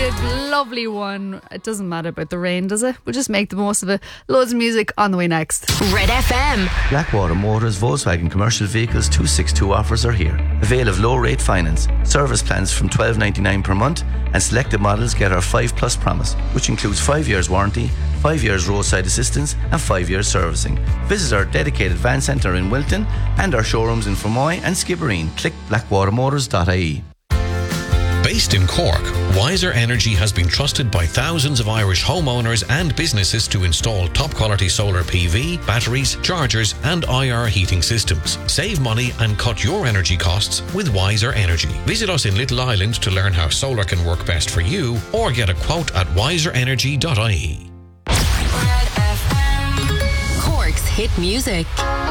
Lovely one. It doesn't matter about the rain, does it? We'll just make the most of it. Loads of music on the way next. Red FM. Blackwater Motors Volkswagen Commercial Vehicles 262 offers are here. Avail of low rate finance, service plans from $12.99 per month, and selected models get our 5 Plus promise, which includes 5 years warranty, 5 years roadside assistance and 5 years servicing. Visit our dedicated van centre in Wilton and our showrooms in Fermoy and Skibbereen. Click blackwatermotors.ie. Based in Cork, Wiser Energy has been trusted by thousands of Irish homeowners and businesses to install top-quality solar PV, batteries, chargers and IR heating systems. Save money and cut your energy costs with Wiser Energy. Visit us in Little Island to learn how solar can work best for you or get a quote at wiserenergy.ie. Cork's hit music.